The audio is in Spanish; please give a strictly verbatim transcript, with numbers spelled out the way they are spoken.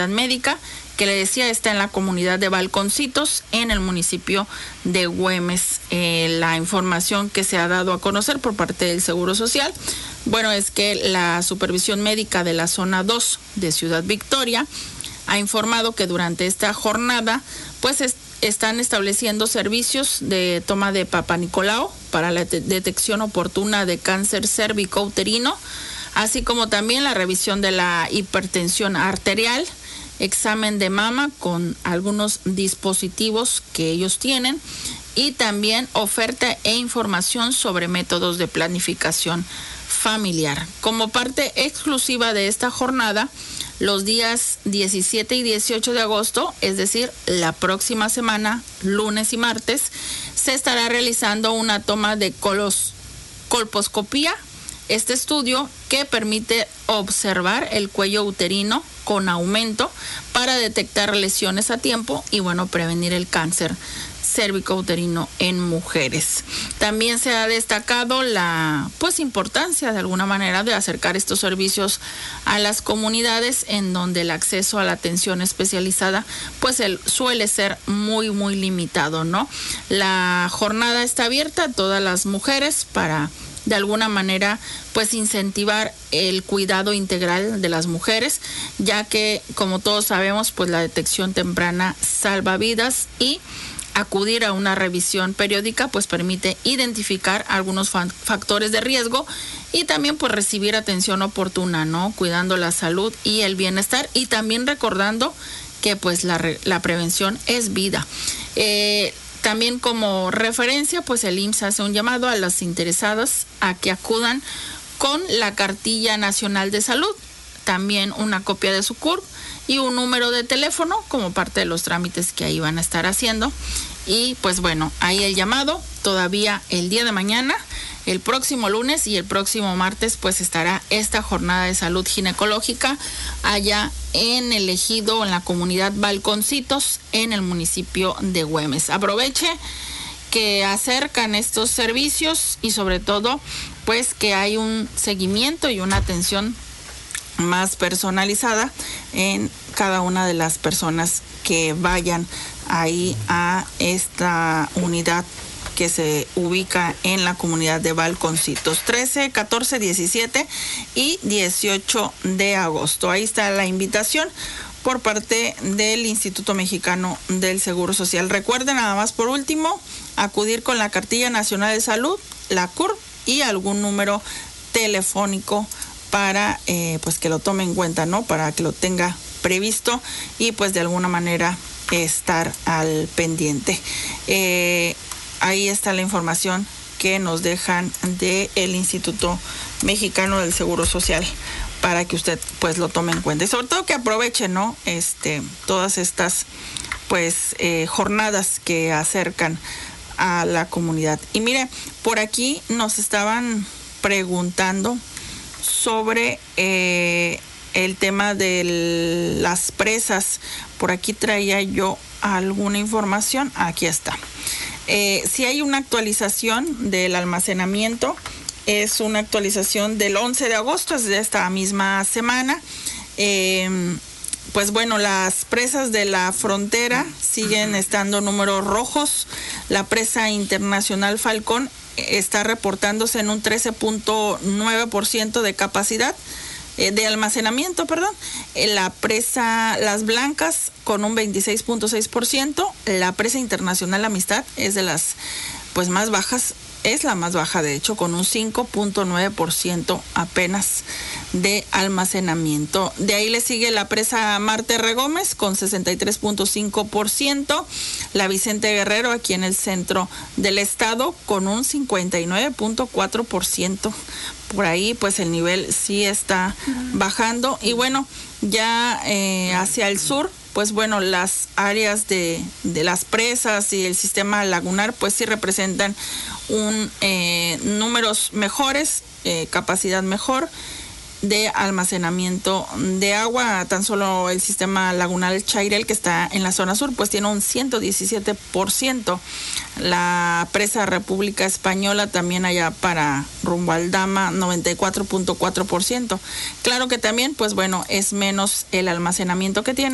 unidad médica, que le decía está en la comunidad de Balconcitos, en el municipio de Güemes. Eh, la información que se ha dado a conocer por parte del Seguro Social, bueno, es que la supervisión médica de la zona dos de Ciudad Victoria ha informado que durante esta jornada pues es, están estableciendo servicios de toma de Papa Nicolau para la te- detección oportuna de cáncer cérvico-uterino, así como también la revisión de la hipertensión arterial, examen de mama con algunos dispositivos que ellos tienen y también oferta e información sobre métodos de planificación familiar. Como parte exclusiva de esta jornada, los días diecisiete y dieciocho de agosto, es decir, la próxima semana, lunes y martes, se estará realizando una toma de colos, colposcopía. Este estudio que permite observar el cuello uterino con aumento para detectar lesiones a tiempo y, bueno, prevenir el cáncer cérvico-uterino en mujeres. También se ha destacado la pues importancia de alguna manera de acercar estos servicios a las comunidades en donde el acceso a la atención especializada pues el, suele ser muy muy limitado, ¿no? La jornada está abierta a todas las mujeres para de alguna manera pues incentivar el cuidado integral de las mujeres, ya que como todos sabemos pues la detección temprana salva vidas y acudir a una revisión periódica pues permite identificar algunos factores de riesgo y también pues recibir atención oportuna, ¿no? Cuidando la salud y el bienestar y también recordando que pues la, la prevención es vida. Eh, También como referencia, pues el I M S S hace un llamado a las interesadas a que acudan con la cartilla nacional de salud, también una copia de su C U R P y un número de teléfono como parte de los trámites que ahí van a estar haciendo. Y pues bueno, ahí el llamado, todavía el día de mañana, el próximo lunes y el próximo martes pues estará esta jornada de salud ginecológica allá en el ejido, en la comunidad Balconcitos, en el municipio de Güemes. Aproveche que acercan estos servicios y sobre todo pues que hay un seguimiento y una atención más personalizada en cada una de las personas que vayan ahí a esta unidad que se ubica en la comunidad de Balconcitos, trece, catorce, diecisiete y dieciocho de agosto. Ahí está la invitación por parte del Instituto Mexicano del Seguro Social. Recuerden nada más por último acudir con la cartilla nacional de salud, la C U R P y algún número telefónico para eh, pues que lo tome en cuenta, ¿no? Para que lo tenga previsto y pues de alguna manera estar al pendiente. Eh, ahí está la información que nos dejan del Instituto Mexicano del Seguro Social para que usted pues lo tome en cuenta y sobre todo que aproveche, ¿no? Este, todas estas pues eh, jornadas que acercan a la comunidad. Y mire, por aquí nos estaban preguntando sobre eh, el tema de las presas. Por aquí traía yo alguna información. Aquí está. Eh, si hay una actualización del almacenamiento, es una actualización del once de agosto, es de esta misma semana. Eh, pues bueno, las presas de la frontera siguen estando números rojos. La presa internacional Falcón está reportándose en un trece punto nueve por ciento de capacidad eh, de almacenamiento, perdón. Eh, la presa Las Blancas con un veintiséis punto seis por ciento. La presa internacional Amistad es de las pues más bajas, es la más baja de hecho, con un cinco punto nueve por ciento apenas de almacenamiento. De ahí le sigue la presa Marte Regómez con sesenta y tres punto cinco por ciento, la Vicente Guerrero aquí en el centro del estado con un cincuenta y nueve punto cuatro por ciento. Por ahí pues el nivel sí está bajando y bueno, ya eh, hacia el sur pues bueno, las áreas de, de las presas y el sistema lagunar pues sí representan un eh, números mejores, eh, capacidad mejor de almacenamiento de agua. Tan solo el sistema lagunal Chairel, que está en la zona sur, pues tiene un ciento diecisiete por ciento. La presa República Española también allá para rumbo al Dama, noventa y cuatro punto cuatro por ciento. Claro que también, pues bueno, es menos el almacenamiento que tiene.